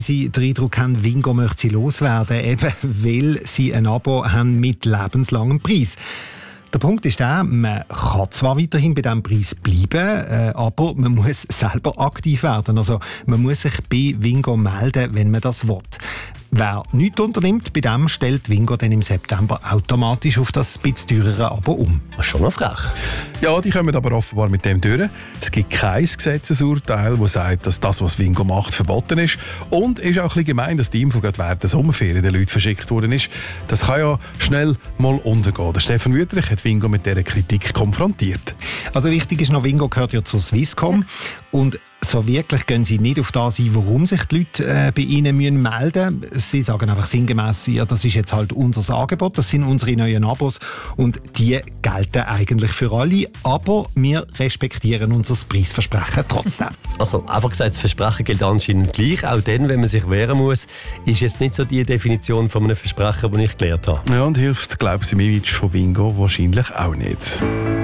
Sie den Eindruck haben, Wingo möchte sie loswerden, eben weil sie ein Abo haben mit lebenslangem Preis. Der Punkt ist der, man kann zwar weiterhin bei diesem Preis bleiben, aber man muss selber aktiv werden. Also man muss sich bei Wingo melden, wenn man das will. Wer nichts unternimmt, bei dem stellt Wingo dann im September automatisch auf das bisschen teurere Abo um. Schon noch frech. Ja, die kommen aber offenbar mit dem durch. Es gibt kein Gesetzesurteil, das sagt, dass das, was Wingo macht, verboten ist. Und es ist auch ein bisschen gemein, dass die Info gerade während der Sommerferien den Leuten verschickt worden ist. Das kann ja schnell mal untergehen. Der Stefan Wüthrich hat Wingo mit dieser Kritik konfrontiert. Also wichtig ist noch, Wingo gehört ja zur Swisscom. Und so wirklich gehen sie nicht auf das ein, warum sich die Leute bei ihnen melden müssen. Sie sagen einfach sinngemäss, ja, das ist jetzt halt unser Angebot, das sind unsere neuen Abos und die gelten eigentlich für alle, aber wir respektieren unser Preisversprechen trotzdem. Also einfach gesagt, das Versprechen gilt anscheinend gleich, auch dann, wenn man sich wehren muss, ist jetzt nicht so die Definition von einem Versprechen, das ich gelernt habe. Ja, und hilft, glaube ich, im Image von Wingo wahrscheinlich auch nicht.